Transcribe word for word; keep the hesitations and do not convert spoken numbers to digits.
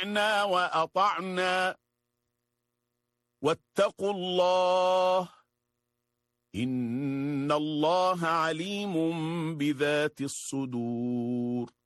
سمعنا وأطعنا واتقوا الله إن الله عليم بذات الصدور.